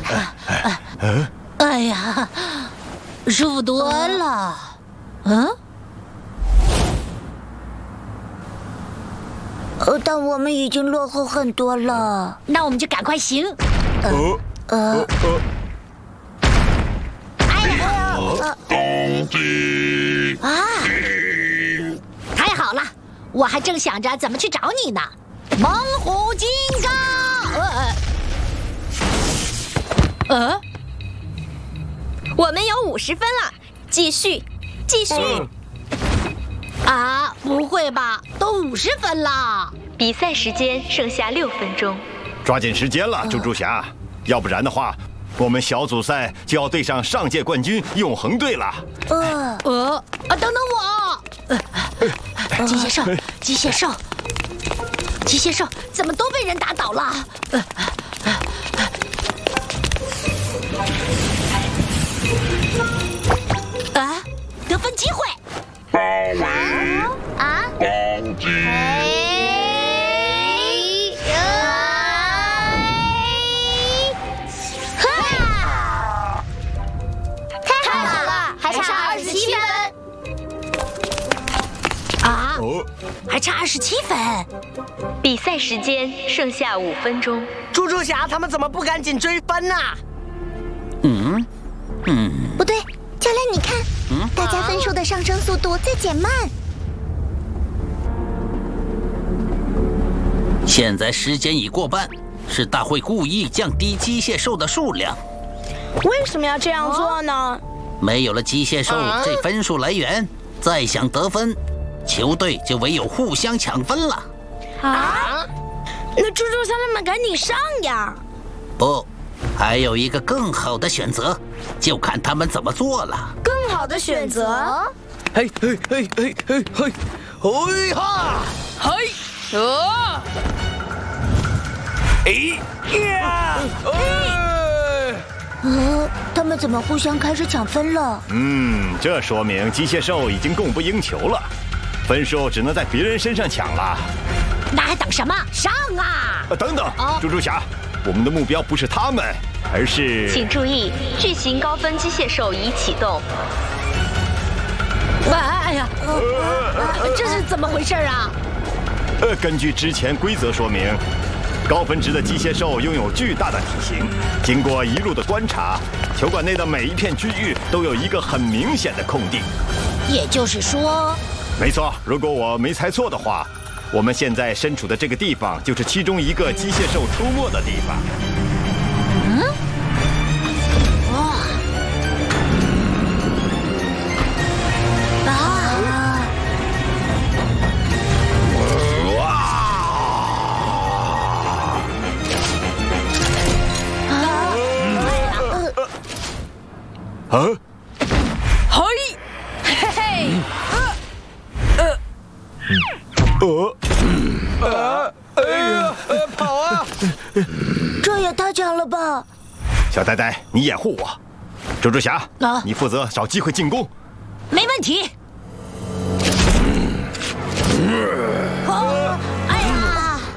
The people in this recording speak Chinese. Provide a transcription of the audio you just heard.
哎呀，舒服多了。 但我们已经落后很多了。 那我们就赶快行。太好了，我还正想着怎么去找你呢。猛虎金刚， 我们有50分了，继续。 啊，不会吧，都50分了。 比赛时间剩下6分钟， 抓紧时间了，猪猪侠，要不然的话，我们小组赛就要对上上届冠军永恒队了。 等等我！机械兽，怎么都被人打倒了？得分机会！ 太好了，还差27分。 还差27分。 比赛时间剩下5分钟。 猪猪侠他们怎么不赶紧追分呢？ 不对，教练你看，大家分数的上升速度在减慢。 现在时间已过半，是大会故意降低机械兽的数量。 为什么要这样做呢？ 没有了机械兽这分数来源，再想得分，球队就唯有互相抢分了。 那猪猪侠他们赶紧上呀！ 不，还有一个更好的选择，就看他们怎么做了。 更好的选择？ 嘿哈！ 他们怎么互相开始抢分了？ 这说明机械兽已经供不应求了，分数只能在别人身上抢了。 那还等什么？上啊！ 等等，猪猪侠，我们的目标不是他们，而是…… 请注意，巨型高分机械兽已启动。 哎呀，这是怎么回事啊？ 根据之前规则说明，高分值的机械兽拥有巨大的体型。经过一路的观察，球馆内的每一片区域都有一个很明显的空地。 也就是说， 没错，如果我没猜错的话，我们现在身处的这个地方就是其中一个机械兽出没的地方。 跑啊！ 这也太强了吧！ 小呆呆，你掩护我。猪猪侠，你负责找机会进攻。 没问题。